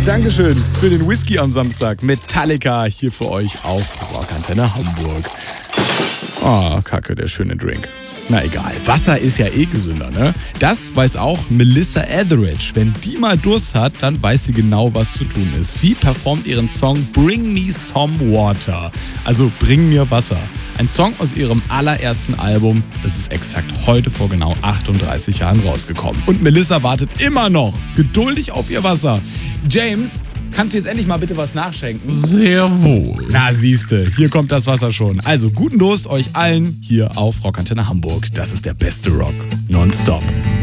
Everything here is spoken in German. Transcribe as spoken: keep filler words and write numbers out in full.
Dankeschön für den Whisky am Samstag. Metallica hier für euch auf Rockantenne Hamburg. Oh, kacke, der schöne Drink. Na egal, Wasser ist ja eh gesünder, ne? Das weiß auch Melissa Etheridge. Wenn die mal Durst hat, dann weiß sie genau, was zu tun ist. Sie performt ihren Song Bring Me Some Water. Also Bring mir Wasser. Ein Song aus ihrem allerersten Album. Das ist exakt heute vor genau achtunddreißig Jahren rausgekommen. Und Melissa wartet immer noch geduldig auf ihr Wasser. James, kannst du jetzt endlich mal bitte was nachschenken? Sehr wohl. Na siehste, hier kommt das Wasser schon. Also guten Durst euch allen hier auf Rockantenne Hamburg. Das ist der beste Rock. Nonstop.